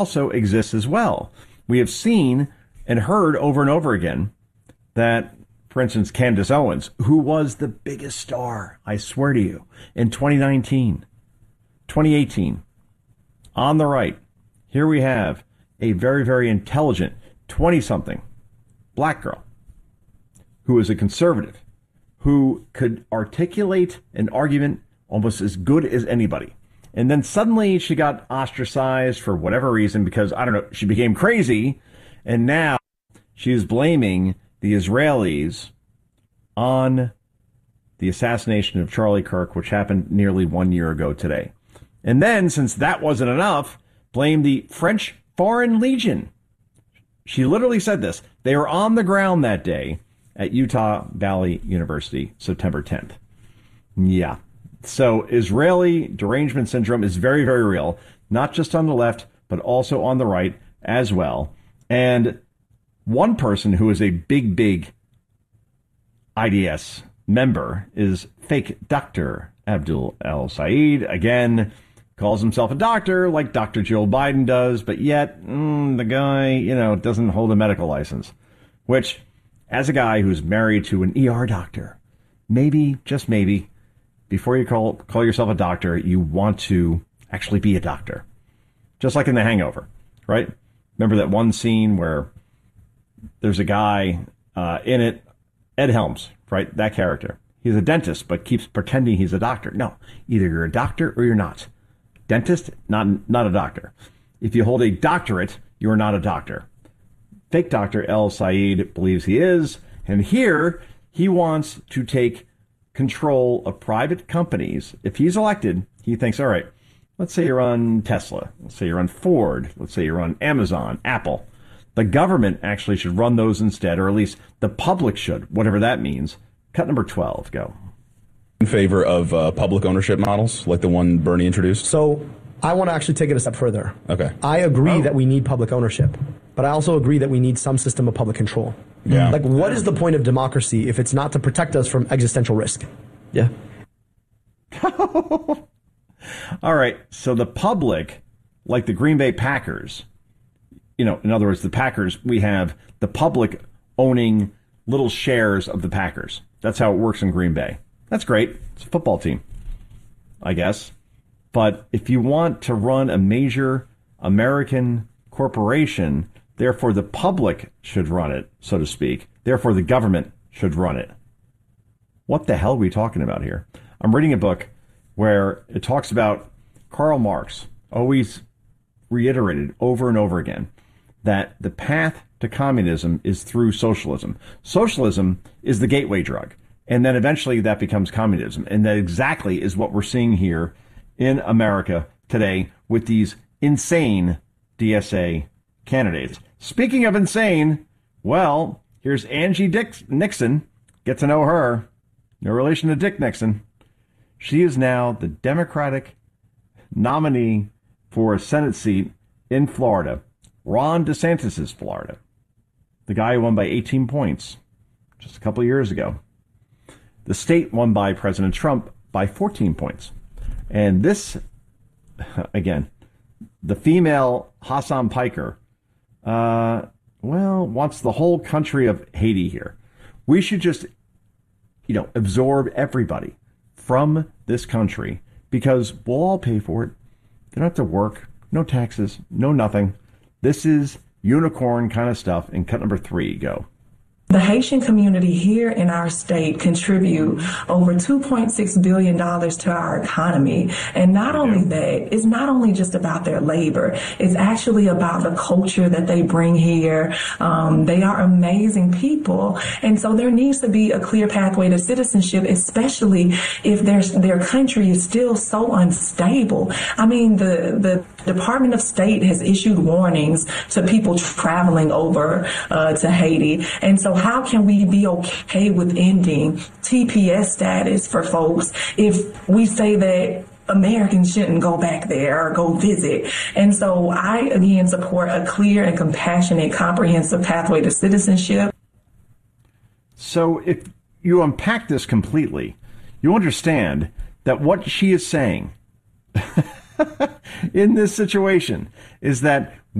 also exists as well. We have seen and heard over and over again that, for instance, Candace Owens, who was the biggest star, I swear to you, in 2019, 2018, on the right, here we have a very, very intelligent 20-something black girl who is a conservative, who could articulate an argument almost as good as anybody. And then suddenly she got ostracized for whatever reason because, I don't know, she became crazy. And now she is blaming the Israelis on the assassination of Charlie Kirk, which happened nearly 1 year ago today. And then, since that wasn't enough, blame the French Foreign Legion. She literally said this. They were on the ground that day at Utah Valley University, September 10th. Yeah. So Israeli derangement syndrome is very, very real, not just on the left, but also on the right as well. And one person who is a big, big IDS member is fake Dr. Abdul El-Sayed. Again, calls himself a doctor like Dr. Joe Biden does, but yet the guy, doesn't hold a medical license, which, as a guy who's married to an ER doctor, maybe, just maybe, before you call yourself a doctor, you want to actually be a doctor. Just like in The Hangover, right? Remember that one scene where there's a guy in it, Ed Helms, right? That character. He's a dentist, but keeps pretending he's a doctor. No, either you're a doctor or you're not. Dentist, not a doctor. If you hold a doctorate, you are not a doctor. Fake Dr. El-Sayed believes he is, and here he wants to take control of private companies. If he's elected, he thinks, all right, let's say you're on Tesla. Let's say you're on Ford. Let's say you're on Amazon, Apple. The government actually should run those instead, or at least the public should, whatever that means. Cut number 12, go. In favor of public ownership models like the one Bernie introduced? So I want to actually take it a step further. Okay. I agree that we need public ownership, but I also agree that we need some system of public control. Yeah. Like, what is the point of democracy if it's not to protect us from existential risk? Yeah. All right. So the public, like the Green Bay Packers, in other words, the Packers, we have the public owning little shares of the Packers. That's how it works in Green Bay. That's great. It's a football team, I guess. But if you want to run a major American corporation, therefore the public should run it, so to speak. Therefore the government should run it. What the hell are we talking about here? I'm reading a book where it talks about Karl Marx, always reiterated over and over again, that the path to communism is through socialism. Socialism is the gateway drug. And then eventually that becomes communism. And that exactly is what we're seeing here in America today with these insane DSA candidates. Speaking of insane, well, here's Angie Nixon. Get to know her. No relation to Dick Nixon. She is now the Democratic nominee for a Senate seat in Florida. Ron DeSantis' Florida. The guy who won by 18 points just a couple of years ago. The state won by President Trump by 14 points. And this, again, the female Hassan Piker, wants the whole country of Haiti here. We should just, absorb everybody from this country because we'll all pay for it. They don't have to work, no taxes, no nothing. This is unicorn kind of stuff. And cut number 3, go. The Haitian community here in our state contribute over $2.6 billion to our economy. And not only that, it's not only just about their labor. It's actually about the culture that they bring here. They are amazing people. And so there needs to be a clear pathway to citizenship, especially if their country is still so unstable. I mean, the Department of State has issued warnings to people traveling over to Haiti. And so how can we be okay with ending TPS status for folks if we say that Americans shouldn't go back there or go visit? And so I, again, support a clear and compassionate, comprehensive pathway to citizenship. So if you unpack this completely, you understand that what she is saying in this situation is that